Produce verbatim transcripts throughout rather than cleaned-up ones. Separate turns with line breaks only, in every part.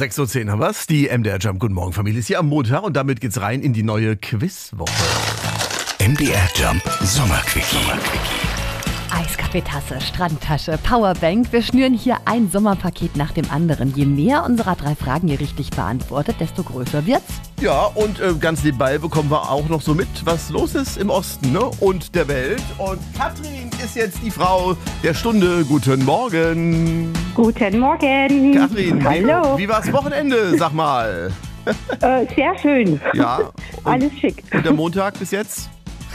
sechs Uhr zehn haben wir's. Die M D R Jump Guten Morgen Familie ist hier am Montag und damit geht's rein in die neue Quizwoche.
M D R Jump Sommerquickie.
Eiskaffeetasse, Strandtasche, Powerbank. Wir schnüren hier ein Sommerpaket nach dem anderen. Je mehr unserer drei Fragen ihr richtig beantwortet, desto größer wird's.
Ja, und äh, ganz nebenbei bekommen wir auch noch so mit, was los ist im Osten, ne? Und der Welt. Und Katrin ist jetzt die Frau der Stunde. Guten Morgen.
Guten Morgen.
Katrin,
Hallo.
wie, wie war's Wochenende, sag mal?
Äh, sehr schön.
Ja. Und,
Alles schick.
und der Montag bis jetzt?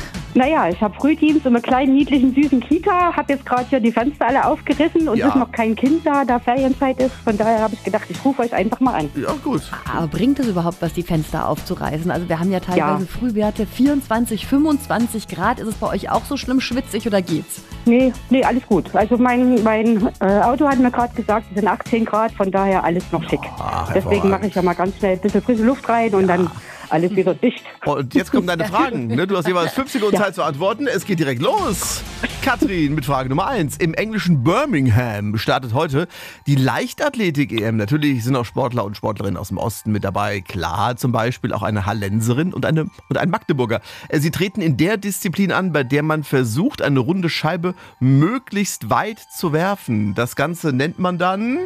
Naja, ich habe Frühdienst in einer kleinen, niedlichen, süßen Kita. Habe jetzt gerade hier die Fenster alle aufgerissen und
Ja.
ist noch kein Kind da, da Ferienzeit ist. Von daher habe ich gedacht, ich rufe euch einfach mal an.
Ja, gut.
Aber bringt es überhaupt was, die Fenster aufzureißen? Also wir haben ja teilweise
Ja.
Frühwerte vierundzwanzig, fünfundzwanzig Grad. Ist es bei euch auch so schlimm schwitzig oder geht's?
Nee, nee, alles gut. Also mein, mein äh, Auto hat mir gerade gesagt, es sind achtzehn Grad, von daher alles noch schick.
Ach,
Deswegen
hervorragend.
mache ich ja mal ganz schnell ein bisschen frische Luft rein und dann alles wieder dicht.
Und jetzt kommen deine Fragen. Ne? Du hast jeweils fünf Sekunden
Ja.
Zeit zu antworten. Es geht direkt los. Katrin mit Frage Nummer eins. Im englischen Birmingham startet heute die Leichtathletik-E M. Natürlich sind auch Sportler und Sportlerinnen aus dem Osten mit dabei. Klar, zum Beispiel auch eine Hallenserin und, eine, und ein Magdeburger. Äh, Sie treten in der Disziplin an, bei der man versucht, eine runde Scheibe möglichst weit zu werfen. Das Ganze nennt man dann...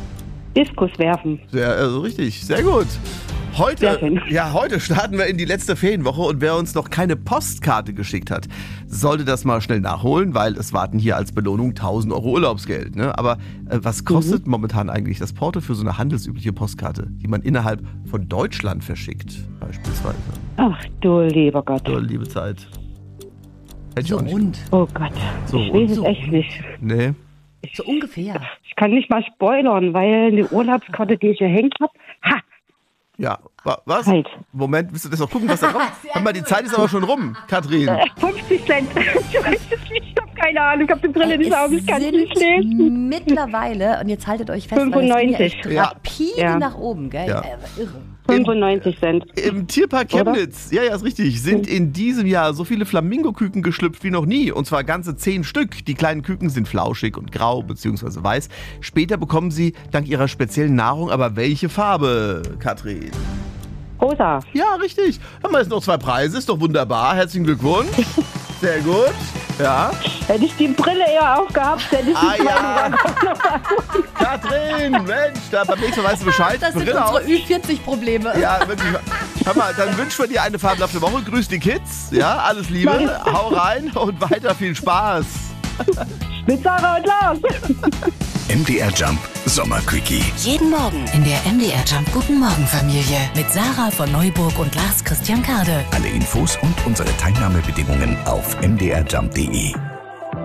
Diskus werfen.
Sehr, also richtig, sehr gut. Heute,
Sehr schön.
ja, heute starten wir in die letzte Ferienwoche und wer uns noch keine Postkarte geschickt hat, sollte das mal schnell nachholen, weil es warten hier als Belohnung tausend Euro Urlaubsgeld. Ne? Aber äh, was kostet
Mhm.
momentan eigentlich das Porto für so eine handelsübliche Postkarte, die man innerhalb von Deutschland verschickt, beispielsweise?
Ach du lieber Gott.
So, liebe Zeit. Hätte ich
So
auch nicht.
rund.
Oh Gott.
So
ich weiß es
so.
echt nicht.
Nee.
So ungefähr.
Ich kann nicht mal spoilern, weil eine Urlaubskarte, die ich hier hängt habe, ha,
Ja, wa- was?
Halt.
Moment, willst du das noch gucken, was da drauf ist? Hör mal, die Zeit ist aber schon rum, Katrin.
fünfzig Cent. Ich weiß es nicht, ich habe keine Ahnung, ich habe die Brille nicht auf, ich kann
sind
nicht lesen.
mittlerweile, und jetzt haltet euch fest,
fünfundneunzig.
weil es ging ja
Ja.
echt rapide
Ja.
nach oben, gell?
Ja.
Äh, irre.
fünfundneunzig Cent.
Im Tierpark Chemnitz, ja, ja, ist richtig, sind in diesem Jahr so viele Flamingoküken geschlüpft wie noch nie. Und zwar ganze zehn Stück. Die kleinen Küken sind flauschig und grau bzw. weiß. Später bekommen sie dank ihrer speziellen Nahrung aber welche Farbe, Katrin?
Rosa.
Ja, richtig. Haben wir jetzt noch zwei Preise, ist doch wunderbar. Herzlichen Glückwunsch. Sehr gut. Ja.
Hätte ich die Brille eher aufgehabt, hätte ich
Ah
die
ja.
zweite
Katrin, Mensch, da beim nächsten Mal weißt du Bescheid.
Das sind
Brille auf.
unsere Ü vierzig Probleme.
Ja, wirklich. Hör mal, dann wünschen wir dir eine fabelhafte Woche. Grüß die Kids. Ja, alles Liebe. Hau rein und weiter viel Spaß.
mit Sarah und Lars.
M D R Jump Sommerquickie.
Jeden Morgen in der M D R Jump Guten Morgen Familie mit Sarah von Neuburg und Lars Christian Kade.
Alle Infos und unsere Teilnahmebedingungen auf m d r jump punkt d e.